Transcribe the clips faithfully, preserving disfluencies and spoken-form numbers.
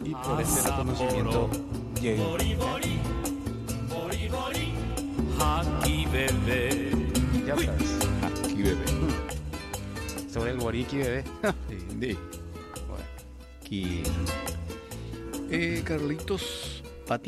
y por ese reconocimiento llegó. Ya sabes. Aquí bebé. Sobre el guariqui bebé. Sí. Bueno. Aquí. Eh, Carlitos, Pati.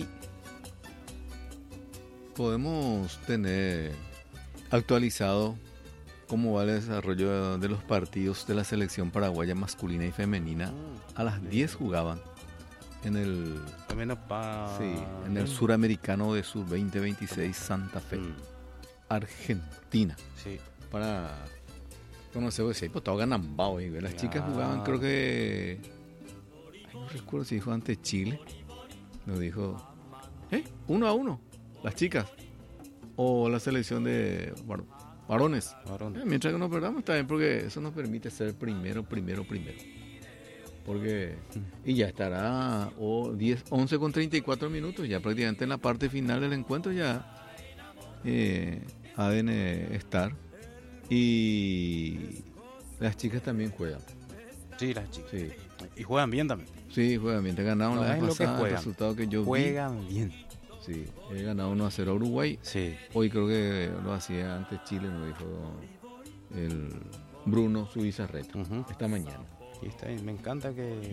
Podemos tener actualizado cómo va el desarrollo de los partidos de la selección paraguaya masculina y femenina. A las diez jugaban en el, Menos pa... sí, en el Suramericano de Sur veinte veintiséis Santa Fe, Mm, Argentina. sí. Para conocer, pues, sí, pues estaba ganando. Y las chicas jugaban, creo que. Ay, no recuerdo si dijo ante Chile. Nos dijo, ¿eh? Uno a uno. Las chicas. O la selección de var- varones. Varón. Eh, mientras que nos perdamos, está bien, porque eso nos permite ser primero, primero, primero. Porque. Y ya estará o diez, once con treinta y cuatro minutos. Ya prácticamente en la parte final del encuentro ya. Eh, ha de eh, estar. Y las chicas también juegan. Sí, las chicas. Sí, Y juegan bien también. sí, juegan bien. Te ganaron No la es vez lo que pasada. El juegan. resultado que yo Juegan bien. vi. Sí, he ganado uno a cero a Uruguay. Sí. Hoy creo que lo hacía antes Chile, me dijo el Bruno Subizarreta. Ujú. Esta mañana. Y está bien. Me encanta que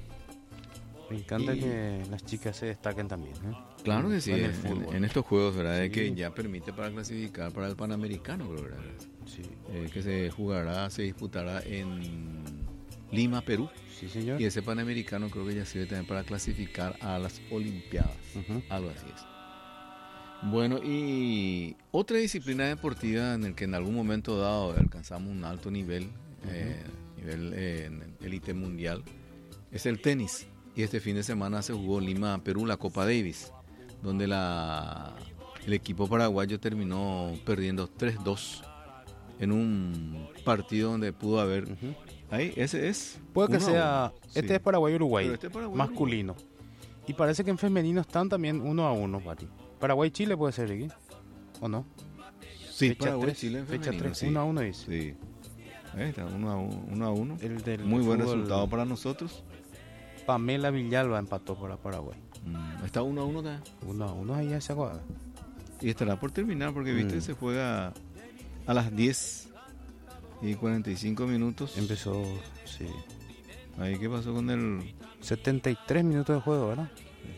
Mm. me encanta Y- que las chicas se destaquen también, ¿eh? Claro que sí, En en, el fútbol. en estos juegos, ¿verdad? De Sí. que ya permite para clasificar para el Panamericano, creo, ¿verdad? Sí. Eh, que se jugará, se disputará en Lima, Perú. Sí, señor. Y ese Panamericano creo que ya sirve también para clasificar a las Olimpiadas. Ujú. Algo así es. Bueno, y otra disciplina deportiva en el que en algún momento dado alcanzamos un alto nivel, eh, nivel eh, en élite mundial, es el tenis. Y este fin de semana se jugó Lima, Perú, la Copa Davis, donde la, el equipo paraguayo terminó perdiendo tres dos en un partido donde pudo haber... Ujú. Ahí, ese es... Puede que uno a sea. uno. Este Sí. es Paraguay-Uruguay. Pero este es Paraguay, masculino. Y parece que en femenino están también uno a uno, Pati. Paraguay-Chile puede ser aquí. ¿O no? Sí, fecha Paraguay, tres, Chile en fecha femenino, tres, sí. uno a uno dice. Sí. Ahí está, uno a uno. uno a uno. El del Muy buen fútbol, resultado para nosotros. Pamela Villalba empató para Paraguay. Mm, está uno a uno acá. Uno a uno ahí ya se aguada. Y estará por terminar porque, viste, Mm. se juega a las diez y cuarenta y cinco minutos. Empezó, sí. Ahí, ¿qué pasó con el...? setenta y tres minutos de juego, ¿verdad?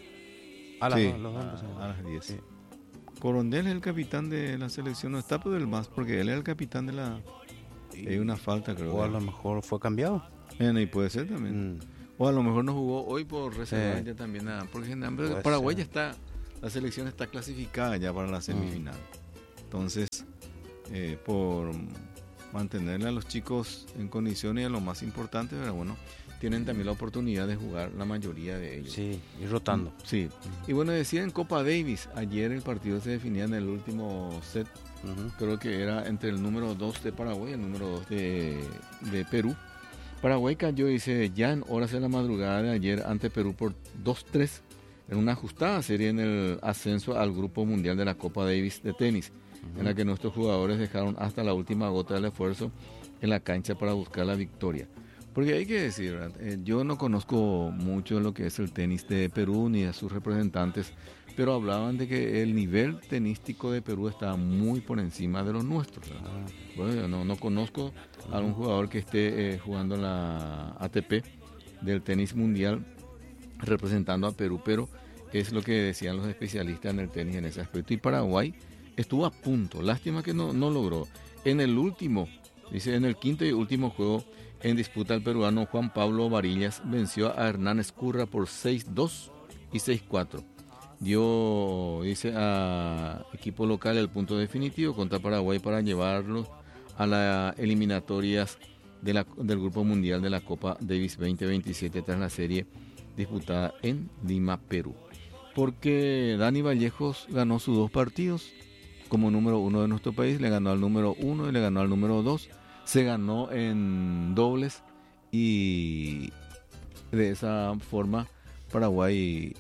A las Sí, dos, los dos empezaron. a, a las diez. Sí. Corondel es el capitán de la selección, no está por el más, porque él es el capitán de la... Hay una falta, creo. O a lo mejor fue cambiado. Bueno, y puede ser también. Mm. O a lo mejor no jugó hoy por reservar Sí. ya también nada. Porque en hambre- Puede Paraguay ser. ya está, la selección está clasificada ya para la semifinal. Entonces, eh, por mantenerle a los chicos en condiciones, y lo más importante, pero bueno, tienen también la oportunidad de jugar la mayoría de ellos. Sí, y rotando. Sí. Y bueno, decía en Copa Davis, ayer el partido se definía en el último set. Ujú. Creo que era entre el número dos de Paraguay y el número dos de, de Perú. Paraguay cayó, dice, ya en horas de la madrugada de ayer ante Perú por dos tres en una ajustada serie en el ascenso al Grupo Mundial de la Copa Davis de tenis, en la que nuestros jugadores dejaron hasta la última gota del esfuerzo en la cancha para buscar la victoria. Porque hay que decir, ¿verdad? Eh, yo no conozco mucho de lo que es el tenis de Perú ni de sus representantes, pero hablaban de que el nivel tenístico de Perú está muy por encima de los nuestros, ¿verdad? Ah, Bueno, yo no, no conozco a algún jugador que esté eh, jugando en la A T P del tenis mundial representando a Perú, pero es lo que decían los especialistas en el tenis en ese aspecto. Y Paraguay estuvo a punto, lástima que no, no logró. En el último, dice, en el quinto y último juego en disputa, el peruano Juan Pablo Varillas venció a Hernán Escurra por seis dos y seis cuatro. Dio, dice, a equipo local el punto definitivo contra Paraguay para llevarlos a las eliminatorias de la, del Grupo Mundial de la Copa Davis veinte veintisiete tras la serie disputada en Lima, Perú. Porque Dani Vallejos ganó sus dos partidos como número uno de nuestro país, le ganó al número uno y le ganó al número dos, se ganó en dobles y de esa forma Paraguay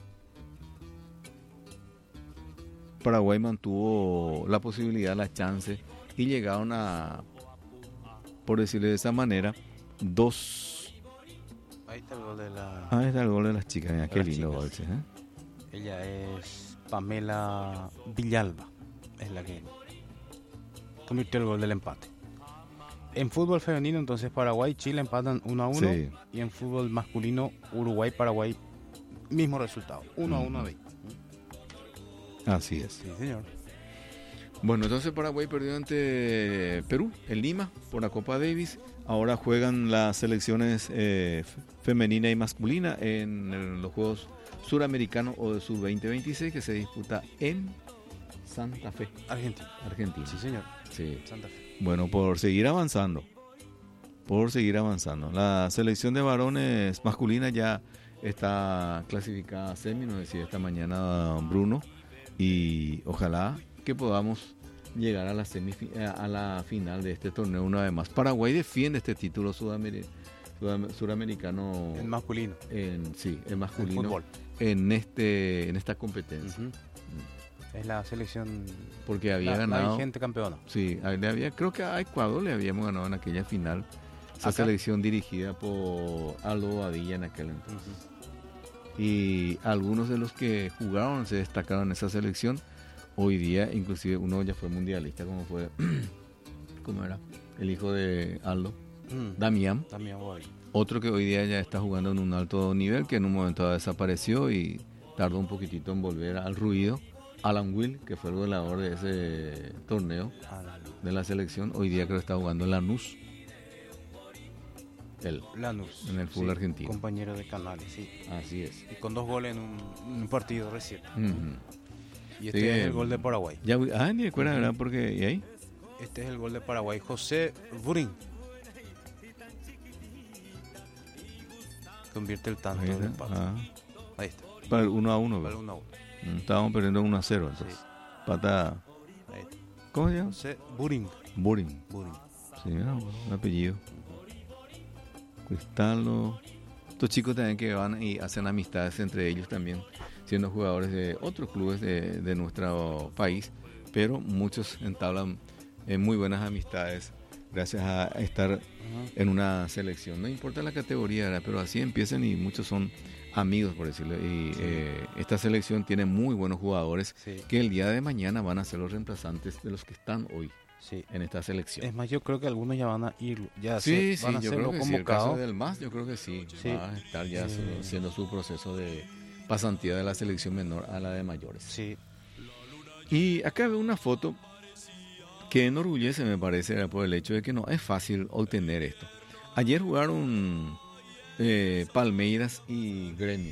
Paraguay mantuvo la posibilidad, la chance y llegaron a, por decirlo de esa manera, dos Ahí está el gol de la... Ah, está el gol de las chicas. Mira, qué las lindo chicas. gol ese, ¿eh? Ella es Pamela Villalba. Es la que convirtió el gol del empate. En fútbol femenino, entonces Paraguay y Chile empatan uno a uno. Sí. Y en fútbol masculino, Uruguay-Paraguay, mismo resultado, uno a uno. Ujú. Ahí. Así es. Sí, señor. Bueno, entonces Paraguay perdió ante Perú en Lima por la Copa Davis. Ahora juegan las selecciones eh, femenina y masculina en el- los Juegos Suramericanos o de Sub veinte veintiséis que se disputa en Santa Fe, Argentina. Argentina. Sí, señor. Sí. Santa Fe. Bueno, por seguir avanzando, por seguir avanzando. La selección de varones masculina ya está clasificada a semi, nos decía esta mañana Bruno, y ojalá que podamos llegar a la semifi- a la final de este torneo una vez más. Paraguay defiende este título sudameri- sudam- suramericano El masculino. en sí, el El masculino fútbol. en este en esta competencia. Ujú. Es la selección. Porque había la, la ganado vigente campeona. Sí, a- le había, creo que a Ecuador le habíamos ganado en aquella final. Esa ¿Acá? selección dirigida por Aldo Badilla en aquel entonces. Ujú. Y algunos de los que jugaron se destacaron en esa selección. Hoy día, inclusive uno ya fue mundialista, como fue, ¿cómo era? El hijo de Aldo, Mm. Damián. También voy. Otro que hoy día ya está jugando en un alto nivel, que en un momento dado desapareció y tardó un poquitito en volver al ruido. Alan Will, que fue el goleador de ese torneo Ah, la- de la selección, hoy día creo que está jugando en Lanús. Él, Lanús. En el fútbol Sí, argentino. Compañero de Canales, sí. así es. Y con dos goles en un, en un partido reciente. Ujú. Y este Sí, es eh, el gol de Paraguay. Ya, voy- ah, ni de acuerdo, ¿verdad? Porque, ¿y ahí? Este es el gol de Paraguay. José Burín convierte el tanto Ahí del está. empate. Ah, Ahí está. para el uno a uno, Para el ¿verdad? uno a uno. Mm, Estábamos perdiendo uno a cero, entonces. Sí. Pata, Ahí está. ¿cómo se llama? José Burín. Boring. Burín. Sí, mira, un apellido. Cristalo. Estos chicos también que van y hacen amistades entre ellos también, siendo jugadores de otros clubes de, de nuestro país, pero muchos entablan eh, muy buenas amistades gracias a estar Ujú. en una selección. No importa la categoría, ¿verdad? Pero así empiezan y muchos son amigos, por decirlo. Y Sí. eh, esta selección tiene muy buenos jugadores Sí, que el día de mañana van a ser los reemplazantes de los que están hoy sí. en esta selección. Es más, yo creo que algunos ya van a ir, ya Sí, se, sí, van a yo ser creo los que sí. El caso convocados. del M A S, yo creo que sí. Sí. Va a estar ya Eh. su- haciendo su proceso de pasantía de la selección menor a la de mayores. Sí, Y acá veo una foto que enorgullece, me parece, ¿verdad? Por el hecho de que no es fácil obtener esto. Ayer jugaron eh, Palmeiras y Gremio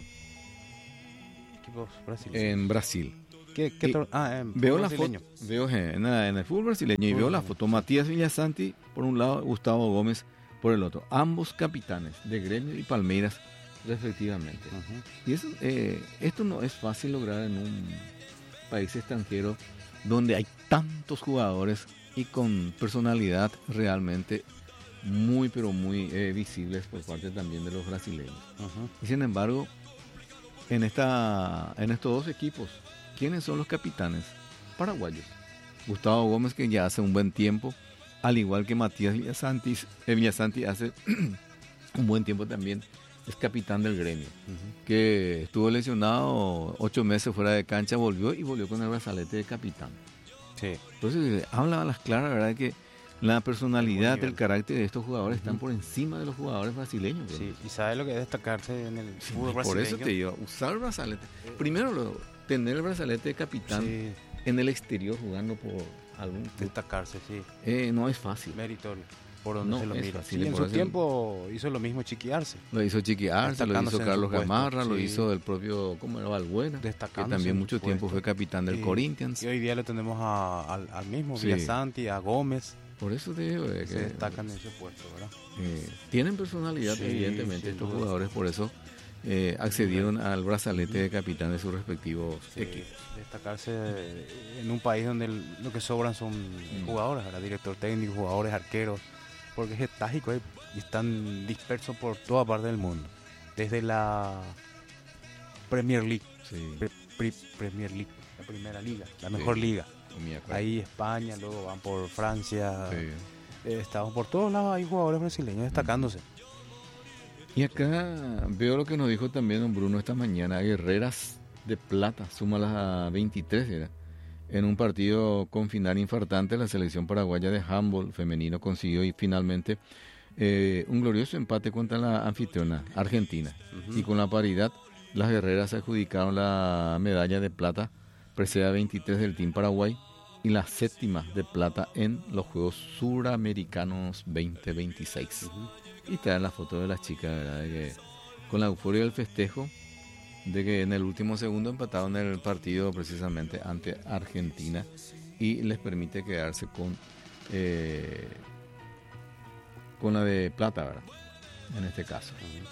equipos brasileños. en Brasil. ¿Qué, qué y tor- ah, en Veo fútbol la brasileño. foto, veo eh, en, la- en el fútbol brasileño y veo la foto Matías Villasanti por un lado, Gustavo Gómez por el otro, ambos capitanes de Gremio y Palmeiras respectivamente. Ujú. Y eso, eh, esto no es fácil lograr en un país extranjero donde hay tantos jugadores y con personalidad realmente muy pero muy eh, visibles por parte también de los brasileños. Ujú. Y sin embargo, en esta en estos dos equipos, ¿quiénes son los capitanes? Paraguayos. Gustavo Gómez, que ya hace un buen tiempo, al igual que Matías Villasanti, eh, Villasanti hace un buen tiempo también, es capitán del Gremio, Ujú. que estuvo lesionado ocho meses fuera de cancha, volvió y volvió con el brazalete de capitán. Sí, Entonces, eh, habla a las claras, ¿verdad? Que la personalidad, Buen nivel. el carácter de estos jugadores están Ujú. por encima de los jugadores brasileños. ¿verdad? sí. ¿Y sabe lo que es destacarse en el fútbol Por brasileño? eso te digo, usar el brazalete. Primero, lo- tener el brazalete de capitán Sí, en el exterior jugando por algún club, destacarse, sí. eh, no es fácil. Meritorio. Por donde No se lo es mira. fácil, Sí, en por su eso- tiempo hizo lo mismo Chiquiarse. Lo hizo Chiqui Arce, lo Destacándose hizo en su Carlos puesto, Gamarra, lo sí. hizo el propio, ¿cómo era? Balbuena, que Destacándose también en mucho su tiempo puesto. fue capitán del Y- Corinthians. Y hoy día lo tenemos a- al, al mismo, Sí. Villasanti, a Gómez, Por eso te digo eh, que que se destacan en ese puesto, ¿verdad? eh, tienen personalidad, Sí, evidentemente, sin estos duda. jugadores, por eso eh, accedieron al brazalete de capitán de sus respectivos Sí, equipos. destacarse en un país donde el- lo que sobran son jugadores, ¿verdad? Director técnico, jugadores, arqueros, porque es estágico eh, y están dispersos por toda parte del mundo. Desde la Premier League, Sí, Pre- Pre- Premier League, la primera liga, la mejor Sí. liga. me acuerdo. Ahí España, luego van por Francia, Sí. eh, estamos por todos lados, hay jugadores brasileños destacándose. Y acá veo lo que nos dijo también don Bruno esta mañana, guerreras de plata, suma las veintitrés, era. En un partido con final infartante, la selección paraguaya de handball femenino consiguió y finalmente eh, un glorioso empate contra la anfitriona Argentina. Uh-huh. Y con la paridad, las guerreras adjudicaron la medalla de plata, presea veintitrés del Team Paraguay, y la séptima de plata en los Juegos Suramericanos veinte veintiséis. Uh-huh. Y traen la foto de las chicas, ¿verdad? De que, con la euforia del festejo, de que en el último segundo empataron el partido precisamente ante Argentina y les permite quedarse con eh, con la de plata, ¿verdad? En este caso.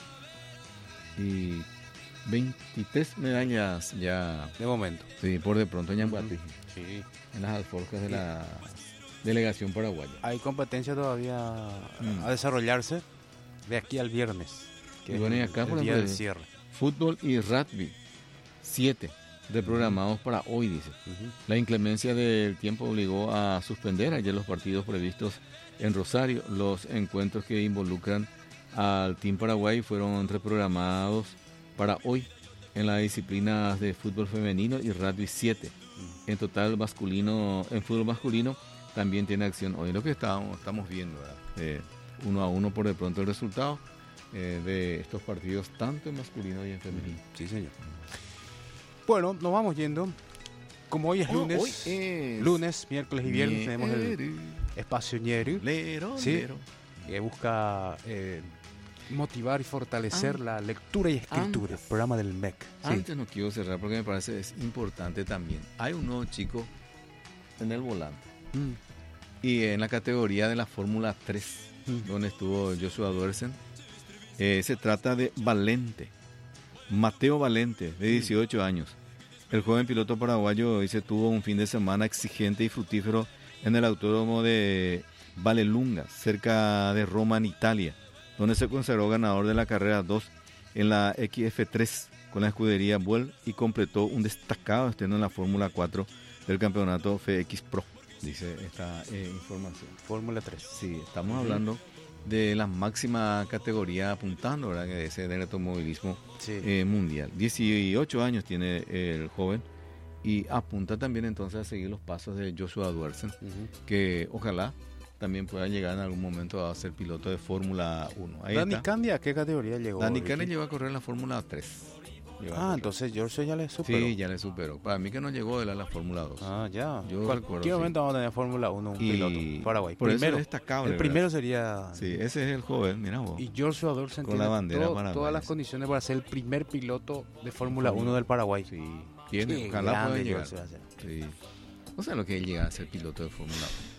Uh-huh. Y veintitrés medallas ya de momento. Sí, por de pronto en Ñambatí. Uh-huh. Sí. En las alforjas de la delegación paraguaya. Hay competencia todavía mm. a desarrollarse de aquí al viernes, que y bueno, y acá, el, por el día ejemplo, del cierre. Fútbol y rugby, siete reprogramados uh-huh. para hoy, dice. Uh-huh. La inclemencia del tiempo obligó a suspender ayer los partidos previstos en Rosario. Los encuentros que involucran al Team Paraguay fueron reprogramados para hoy en las disciplinas de fútbol femenino y rugby siete. Uh-huh. En total masculino, en fútbol masculino también tiene acción hoy. Lo que estamos, estamos viendo, ¿verdad? Eh, uno a uno por de pronto el resultado eh, de estos partidos tanto en masculino y en femenino. Sí, señor. Bueno, nos vamos yendo. Como hoy es lunes, oh, hoy es lunes, miércoles y viernes Ñeru. tenemos el espacio Ñeru, lero, ¿sí? lero. Que busca eh, motivar y fortalecer ah, la lectura y escritura, antes, programa del M E C. ¿Sí? Antes no quiero cerrar porque me parece es importante también. Hay un nuevo chico en el volante mm. y en la categoría de la Fórmula tres, mm. donde estuvo Joshua Duersen. Eh, se trata de Valente, Mateo Valente, de dieciocho años. El joven piloto paraguayo hoy se tuvo un fin de semana exigente y fructífero en el autódromo de Vallelunga, cerca de Roma, en Italia, donde se consagró ganador de la carrera dos en la X F tres con la escudería Buell y completó un destacado estreno en la Fórmula cuatro del campeonato F X Pro, dice esta eh, información. Fórmula tres. Sí, estamos uh-huh. hablando de la máxima categoría apuntando, ¿verdad? Que es el automovilismo sí. eh, mundial. dieciocho años tiene el joven y apunta también entonces a seguir los pasos de Joshua Duersen, uh-huh. que ojalá también pueda llegar en algún momento a ser piloto de Fórmula uno. Ahí Dani está. Candia, ¿a qué categoría llegó? Dani Candia llegó a correr en la Fórmula tres. Ah, entonces George ya le superó. Sí, ya le superó. Para mí que no llegó él a la Fórmula dos. Ah, ya. Yo ¿Cuál, recuerdo, ¿Qué sí. momento vamos a tener Fórmula uno un y piloto? Paraguay. Por primero, eso es destacable. El primero sería... Sí, ese es el joven, mira vos. Y Joshua Duersen con la bandera todo, paraguaya. Todas las condiciones para ser el primer piloto de Fórmula uno del Paraguay. Sí, tiene. Ojalá pueda llegar. Sí. O sea, lo que él llega a ser piloto de Fórmula uno.